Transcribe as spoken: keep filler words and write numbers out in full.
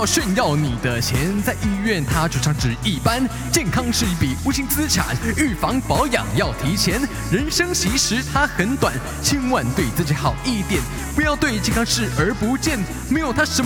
要炫耀你的钱，在医院它就像纸一般。健康是一笔无形资产，预防保养要提前。人生其实它很短，千万对自己好一点，不要对健康视而不见，没有它什么。